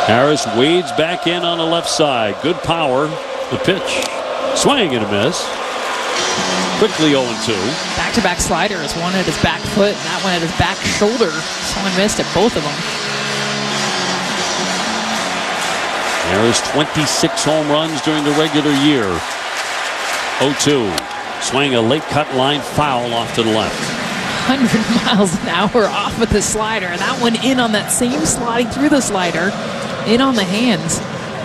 Harris wades back in on the left side. Good power. The pitch. Swing and a miss. Quickly 0-2. Back-to-back sliders. One at his back foot and that one at his back shoulder. Someone missed at both of them. Harris 26 home runs during the regular year. 0-2. Swing a late cut line foul off to the left. 100 miles an hour off with the slider. And that one in on that same sliding through the slider. In on the hands.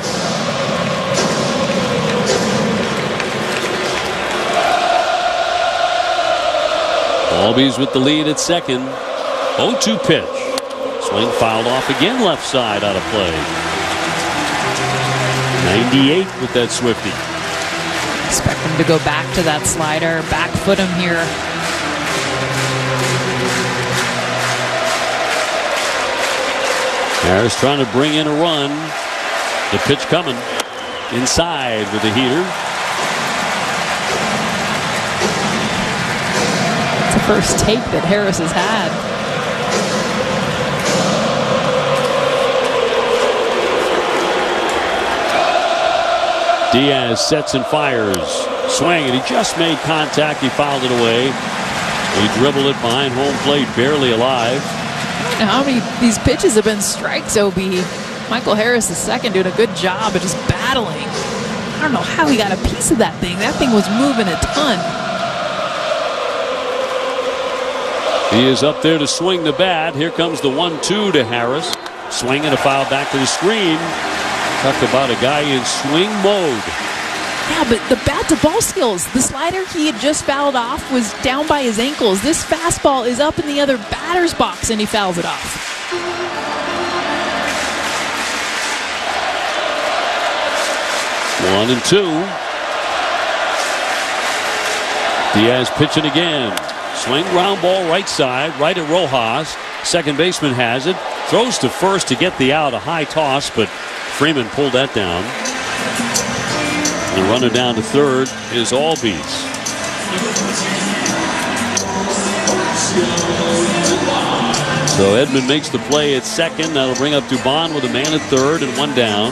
Albies with the lead at second. 0-2 pitch. Swing fouled off again left side out of play. 98 with that Swifty. Expect him to go back to that slider. Back foot him here. Harris trying to bring in a run. The pitch coming. Inside with the heater. It's the first take that Harris has had. Diaz sets and fires. Swing, and he just made contact. He fouled it away. He dribbled it behind home plate, barely alive. How many of these pitches have been strikes, OB? Michael Harris II doing a good job of just battling. I don't know how he got a piece of that thing. That thing was moving a ton. He is up there to swing the bat. Here comes the 1-2 to Harris. Swing and a foul back to the screen. Talk about a guy in swing mode. Yeah, but the bat-to-ball skills. The slider he had just fouled off was down by his ankles. This fastball is up in the other batter's box, and he fouls it off. 1-2. Diaz pitching again. Swing, ground ball right side, right at Rojas. Second baseman has it. Throws to first to get the out. A high toss, but Freeman pulled that down. The runner down to third is Albies. So Edman makes the play at second. That'll bring up Dubon with a man at third and one down.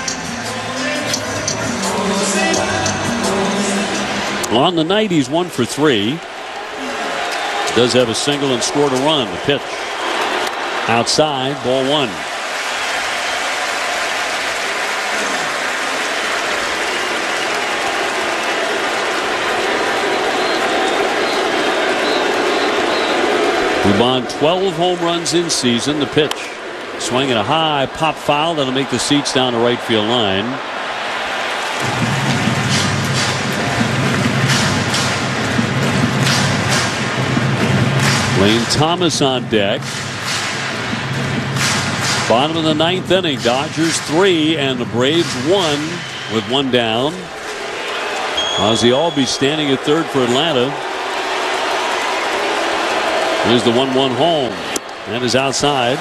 On the night, he's 1 for 3. Does have a single and scored a run. The pitch outside, ball 1. Dubon 12 home runs in season. The pitch. Swinging a high pop foul that'll make the seats down the right field line. Lane Thomas on deck. Bottom of the 9th inning. Dodgers 3 and the Braves 1 with 1 down. Ozzie Albies standing at third for Atlanta. Here's the 1-1 home. That is outside.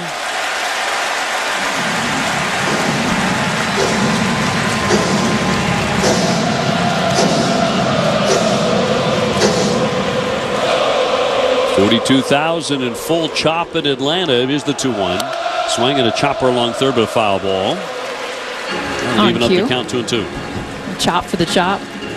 $42,000 in full chop in Atlanta. Here's the 2-1. Swing and a chopper along third, but a foul ball. Even up the count 2-2. Chop for the chop.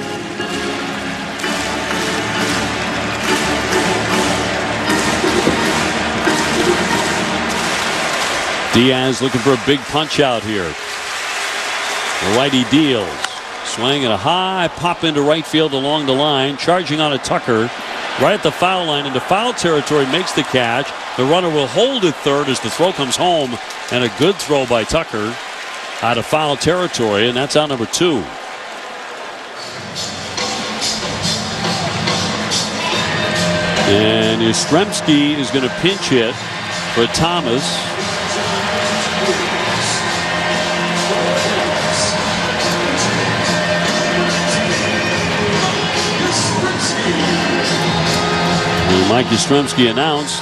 Diaz looking for a big punch out here. The righty deals. Swing and a high pop into right field along the line. Charging on a Tucker. Right at the foul line into foul territory, makes the catch. The runner will hold at third as the throw comes home, and a good throw by Tucker out of foul territory, and that's out number 2. And Yastrzemski is going to pinch hit for Thomas. Mike Yastrzemski announced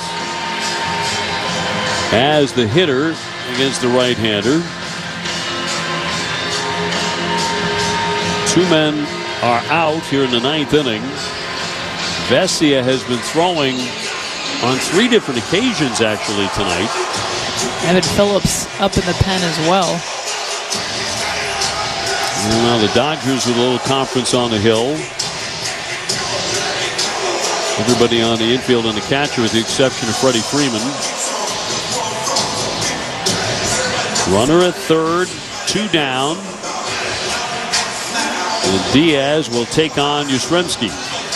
as the hitter against the right-hander. 2 men are out here in the 9th inning. Vesia has been throwing on 3 different occasions actually tonight. Evan Phillips up in the pen as well. Well, the Dodgers with a little conference on the hill. Everybody on the infield and the catcher with the exception of Freddie Freeman. Runner at third, 2 down. And Diaz will take on Yastrzemski.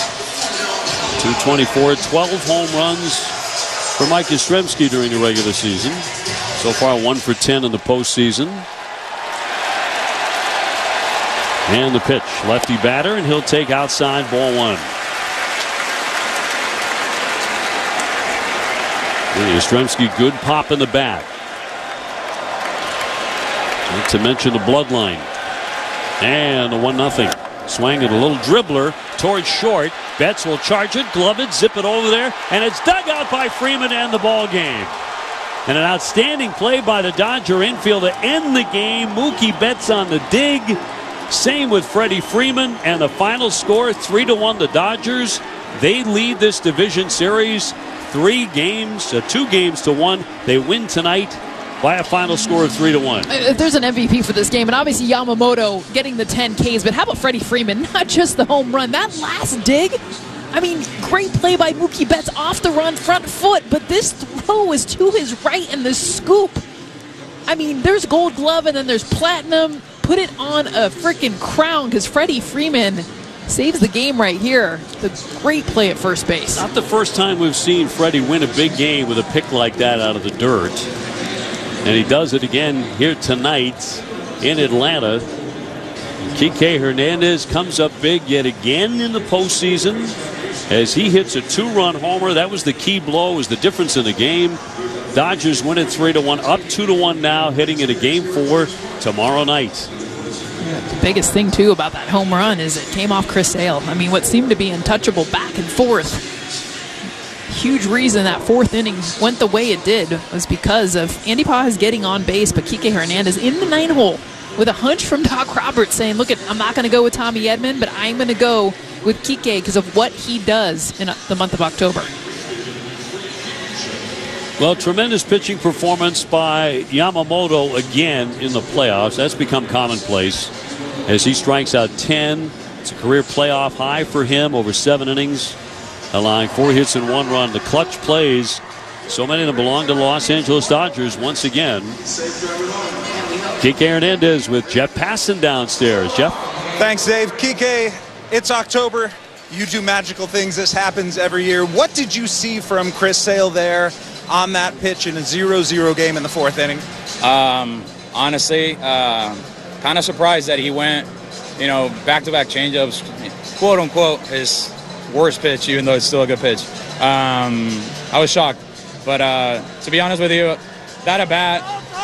224, 12 home runs for Mike Yastrzemski during the regular season. So far 1 for 10 in the postseason. And the pitch, lefty batter, and he'll take outside, ball 1. Yastrzemski, good pop in the bat. Not to mention the bloodline. And the 1-0. Swing and a little dribbler towards short. Betts will charge it, glove it, zip it over there, and it's dug out by Freeman to end the ball game. And an outstanding play by the Dodger infield to end the game. Mookie Betts on the dig. Same with Freddie Freeman, and the final score 3-1 the Dodgers. They lead this division series 2 games to 1. They win tonight by a final score of 3-1. There's an MVP for this game, and obviously Yamamoto getting the 10 Ks, but how about Freddie Freeman? Not just the home run, that last dig. I mean, great play by Mookie Betts off the run, front foot, but this throw is to his right and the scoop. I mean, there's Gold Glove and then there's Platinum. Put it on a freaking crown because Freddie Freeman saves the game right here. The great play at first base. Not the first time we've seen Freddie win a big game with a pick like that out of the dirt. And he does it again here tonight in Atlanta. Kike Hernandez comes up big yet again in the postseason as he hits a 2-run homer. That was the key blow, was the difference in the game. Dodgers win it 3-1, up 2-1 now, heading into Game 4 tomorrow night. Yeah, the biggest thing, too, about that home run is it came off Chris Sale. I mean, what seemed to be untouchable back and forth. Huge reason that 4th inning went the way it did was because of Andy Paz getting on base, but Kike Hernandez in the 9-hole with a hunch from Doc Roberts saying, look, I'm not going to go with Tommy Edman, but I'm going to go with Kike because of what he does in the month of October. Well, tremendous pitching performance by Yamamoto again in the playoffs. That's become commonplace as he strikes out 10. It's a career playoff high for him over 7 innings, allowing 4 hits and 1 run. The clutch plays, so many of them belong to the Los Angeles Dodgers once again. Kike Hernandez with Jeff Passan downstairs. Jeff? Thanks, Dave. Kike, it's October. You do magical things. This happens every year. What did you see from Chris Sale there on that pitch in a 0-0 game in the 4th inning? Honestly, kind of surprised that he went, back-to-back changeups, quote-unquote, his worst pitch, even though it's still a good pitch. I was shocked. But to be honest with you, that at-bat,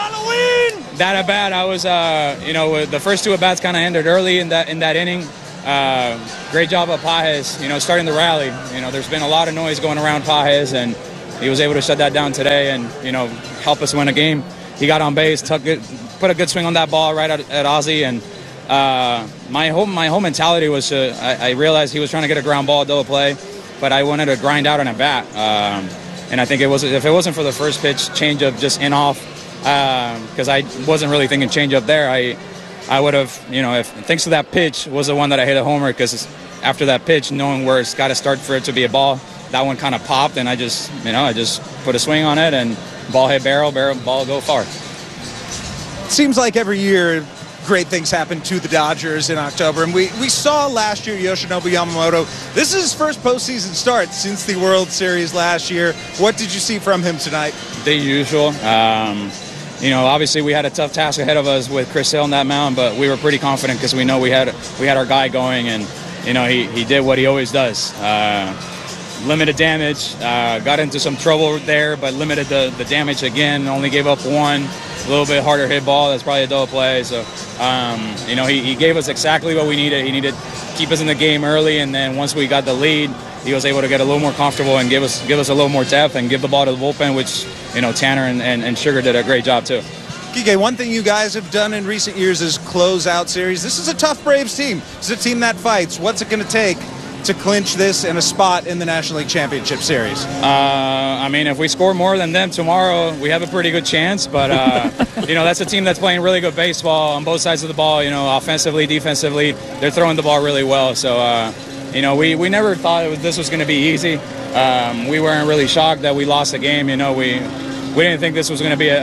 I was, with the first 2 at-bats kind of ended early in that inning. Great job of Pages, starting the rally. There's been a lot of noise going around Pages, and he was able to shut that down today and, help us win a game. He got on base, put a good swing on that ball right at Ozzie. And my whole mentality was I realized he was trying to get a ground ball double play, but I wanted to grind out on a bat. And I think if it wasn't for the first pitch changeup just in off, because I wasn't really thinking changeup there, I would have, if thanks to that pitch was the one that I hit a homer, because after that pitch, knowing where it's got to start for it to be a ball, that one kind of popped, and I just put a swing on it, and ball hit barrel, ball go far. Seems like every year great things happen to the Dodgers in October, and we saw last year Yoshinobu Yamamoto. This is his first postseason start since the World Series last year. What did you see from him tonight? The usual. Obviously we had a tough task ahead of us with Chris Sale on that mound, but we were pretty confident because we know we had our guy going, and he did what he always does. Limited damage, got into some trouble there, but limited the damage again. Only gave up 1, a little bit harder hit ball. That's probably a double play. So, he gave us exactly what we needed. He needed to keep us in the game early, and then once we got the lead, he was able to get a little more comfortable and give us a little more depth and give the ball to the bullpen, which Tanner and Sugar did a great job too. Kike, one thing you guys have done in recent years is close out series. This is a tough Braves team. It's a team that fights. What's it going to take to clinch this and a spot in the National League Championship Series? I mean, if we score more than them tomorrow, we have a pretty good chance. But, that's a team that's playing really good baseball on both sides of the ball, offensively, defensively. They're throwing the ball really well. So, we never thought this was going to be easy. We weren't really shocked that we lost the game. We didn't think this was going to be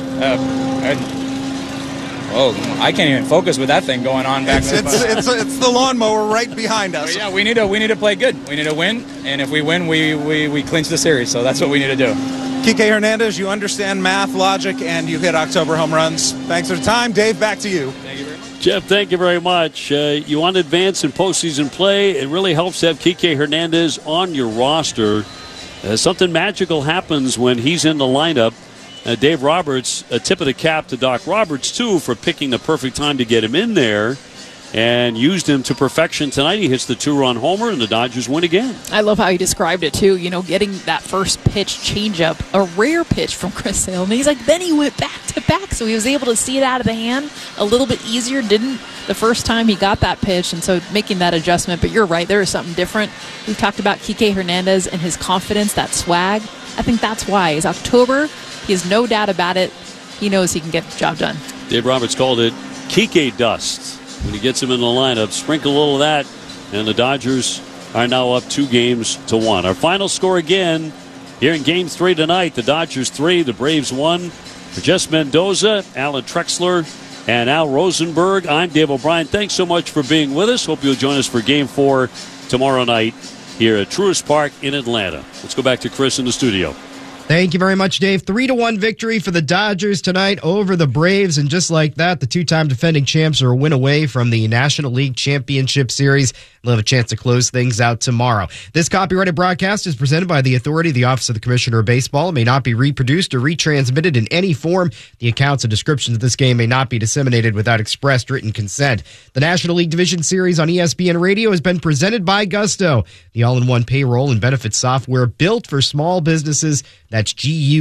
I can't even focus with that thing going on back there. It's the lawnmower right behind us. But yeah, we need to play good. We need to win, and if we win, we clinch the series. So that's what we need to do. Kike Hernandez, you understand math, logic, and you hit October home runs. Thanks for the time. Dave, back to you. Thank you very much. Jeff, thank you very much. You want to advance in postseason play. It really helps to have Kike Hernandez on your roster. Something magical happens when he's in the lineup. Dave Roberts, a tip of the cap to Doc Roberts, too, for picking the perfect time to get him in there and used him to perfection tonight. He hits the 2-run homer, and the Dodgers win again. I love how he described it, too. Getting that first pitch changeup, a rare pitch from Chris Sale. And he's like, then he went back to back, so he was able to see it out of the hand a little bit easier. Didn't the first time he got that pitch, and so making that adjustment. But you're right, there is something different. We've talked about Kike Hernandez and his confidence, that swag. I think that's why. It's October. He has no doubt about it. He knows he can get the job done. Dave Roberts called it Kike dust. When he gets him in the lineup, sprinkle a little of that, and the Dodgers are now up 2-1. Our final score again here in Game 3 tonight. The Dodgers 3, the Braves 1. For Jess Mendoza, Alan Trexler, and Al Rosenberg, I'm Dave O'Brien. Thanks so much for being with us. Hope you'll join us for Game 4 tomorrow night here at Truist Park in Atlanta. Let's go back to Chris in the studio. Thank you very much, Dave. 3-1 victory for the Dodgers tonight over the Braves. And just like that, the two-time defending champs are a win away from the National League Championship Series. They'll have a chance to close things out tomorrow. This copyrighted broadcast is presented by the authority of the Office of the Commissioner of Baseball. It may not be reproduced or retransmitted in any form. The accounts and descriptions of this game may not be disseminated without expressed written consent. The National League Division Series on ESPN Radio has been presented by Gusto, the all-in-one payroll and benefits software built for small businesses. That's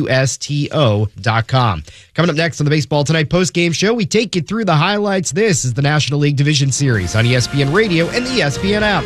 GUSTO.com. Coming up next on the Baseball Tonight post-game show, we take you through the highlights. This is the National League Division Series on ESPN Radio and the ESPN app.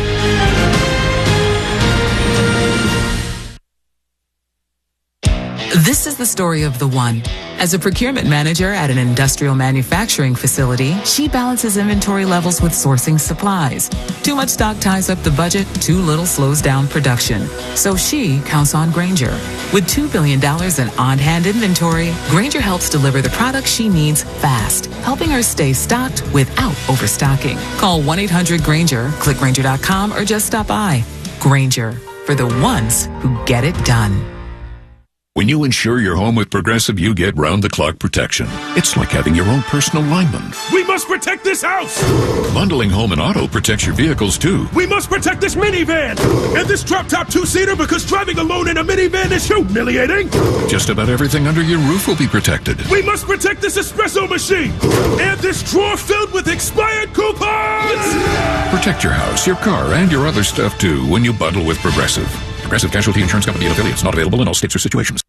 This is the story of the one. As a procurement manager at an industrial manufacturing facility, she balances inventory levels with sourcing supplies. Too much stock ties up the budget, too little slows down production. So she counts on Grainger. With $2 billion in on-hand inventory, Grainger helps deliver the products she needs fast, helping her stay stocked without overstocking. Call 1-800-GRAINGER, click Grainger.com, or just stop by. Grainger, for the ones who get it done. When you insure your home with Progressive, you get round-the-clock protection. It's like having your own personal lineman. We must protect this house! Bundling home and auto protects your vehicles, too. We must protect this minivan! And this drop-top two-seater, because driving alone in a minivan is humiliating! Just about everything under your roof will be protected. We must protect this espresso machine! And this drawer filled with expired coupons! Protect your house, your car, and your other stuff, too, when you bundle with Progressive. Progressive Casualty Insurance Company and affiliates. Not available in all states or situations.